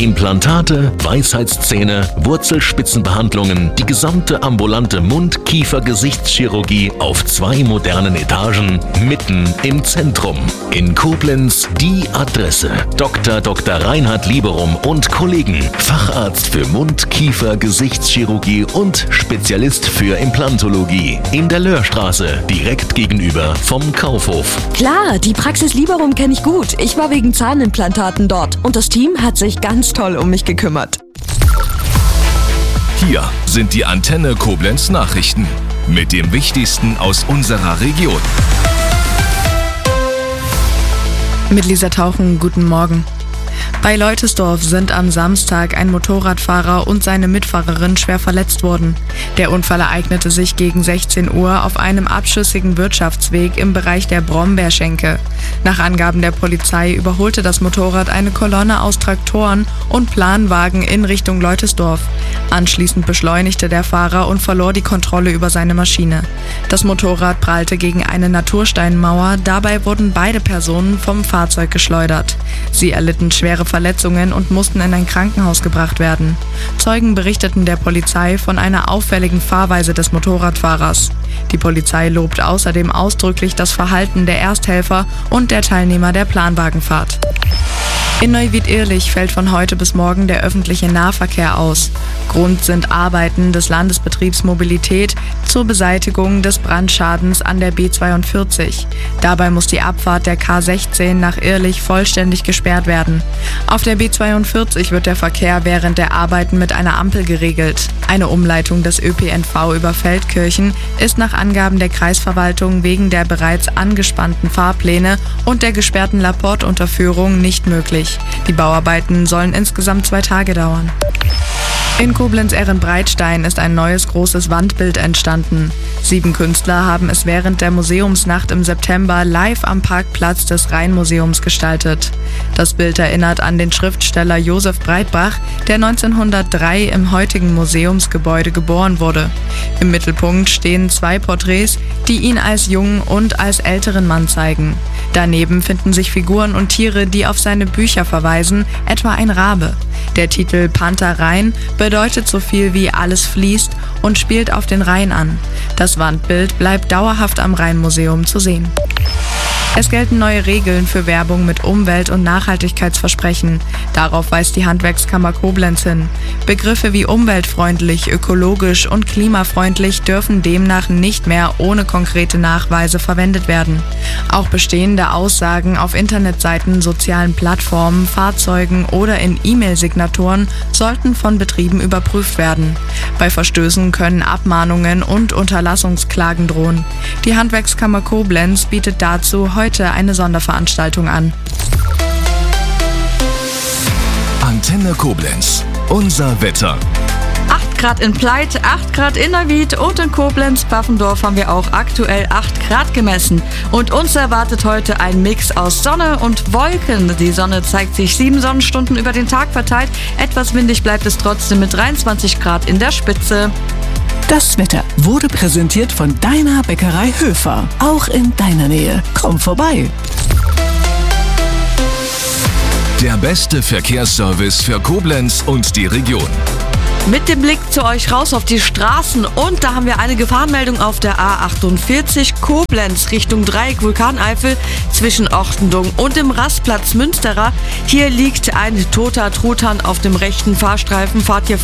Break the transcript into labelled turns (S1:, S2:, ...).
S1: Implantate, Weisheitszähne, Wurzelspitzenbehandlungen, die gesamte ambulante Mund-Kiefer-Gesichtschirurgie auf 2 modernen Etagen, mitten im Zentrum. In Koblenz die Adresse: Dr. Reinhard Lieberum und Kollegen, Facharzt für Mund-Kiefer-Gesichtschirurgie und Spezialist für Implantologie. In der Löhrstraße, direkt gegenüber vom Kaufhof.
S2: Klar, die Praxis Lieberum kenne ich gut. Ich war wegen Zahnimplantaten dort und das Team hat sich ganz toll um mich gekümmert.
S3: Hier sind die Antenne Koblenz Nachrichten mit dem Wichtigsten aus unserer Region.
S4: Mit Lisa Tauchen, guten Morgen. Bei Leutesdorf sind am Samstag ein Motorradfahrer und seine Mitfahrerin schwer verletzt worden. Der Unfall ereignete sich gegen 16 Uhr auf einem abschüssigen Wirtschaftsweg im Bereich der Brombeerschenke. Nach Angaben der Polizei überholte das Motorrad eine Kolonne aus Traktoren und Planwagen in Richtung Leutesdorf. Anschließend beschleunigte der Fahrer und verlor die Kontrolle über seine Maschine. Das Motorrad prallte gegen eine Natursteinmauer, dabei wurden beide Personen vom Fahrzeug geschleudert. Sie erlitten schwere Verletzungen und mussten in ein Krankenhaus gebracht werden. Zeugen berichteten der Polizei von einer auffälligen Fahrweise des Motorradfahrers. Die Polizei lobt außerdem ausdrücklich das Verhalten der Ersthelfer und der Teilnehmer der Planwagenfahrt. In Neuwied-Irlich fällt von heute bis morgen der öffentliche Nahverkehr aus. Grund sind Arbeiten des Landesbetriebs Mobilität zur Beseitigung des Brandschadens an der B42. Dabei muss die Abfahrt der K16 nach Irlich vollständig gesperrt werden. Auf der B42 wird der Verkehr während der Arbeiten mit einer Ampel geregelt. Eine Umleitung des ÖPNV über Feldkirchen ist nach Angaben der Kreisverwaltung wegen der bereits angespannten Fahrpläne und der gesperrten Laporte-Unterführung nicht möglich. Die Bauarbeiten sollen insgesamt 2 Tage dauern. In Koblenz-Ehrenbreitstein ist ein neues großes Wandbild entstanden. 7 Künstler haben es während der Museumsnacht im September live am Parkplatz des Rheinmuseums gestaltet. Das Bild erinnert an den Schriftsteller Josef Breitbach, der 1903 im heutigen Museumsgebäude geboren wurde. Im Mittelpunkt stehen 2 Porträts, die ihn als jungen und als älteren Mann zeigen. Daneben finden sich Figuren und Tiere, die auf seine Bücher verweisen, etwa ein Rabe. Der Titel Panther Rhein bedeutet so viel wie alles fließt und spielt auf den Rhein an. Das Wandbild bleibt dauerhaft am Rheinmuseum zu sehen. Es gelten neue Regeln für Werbung mit Umwelt- und Nachhaltigkeitsversprechen. Darauf weist die Handwerkskammer Koblenz hin. Begriffe wie umweltfreundlich, ökologisch und klimafreundlich dürfen demnach nicht mehr ohne konkrete Nachweise verwendet werden. Auch bestehende Aussagen auf Internetseiten, sozialen Plattformen, Fahrzeugen oder in E-Mail-Signaturen sollten von Betrieben überprüft werden. Bei Verstößen können Abmahnungen und Unterlassungsklagen drohen. Die Handwerkskammer Koblenz bietet dazu heute eine Sonderveranstaltung an.
S3: Antenne Koblenz, unser Wetter.
S5: 8 Grad in Pleit, 8 Grad in Neuwied und in Koblenz-Pfaffendorf haben wir auch aktuell 8 Grad gemessen. Und uns erwartet heute ein Mix aus Sonne und Wolken. Die Sonne zeigt sich 7 Sonnenstunden über den Tag verteilt. Etwas windig bleibt es trotzdem mit 23 Grad in der Spitze.
S6: Das Wetter wurde präsentiert von deiner Bäckerei Höfer. Auch in deiner Nähe. Komm vorbei.
S3: Der beste Verkehrsservice für Koblenz und die Region.
S5: Mit dem Blick zu euch raus auf die Straßen und da haben wir eine Gefahrenmeldung auf der A48 Koblenz Richtung Dreieck Vulkaneifel zwischen Ochtendung und dem Rastplatz Münsterer. Hier liegt ein toter Truthahn auf dem rechten Fahrstreifen. Fahrt hier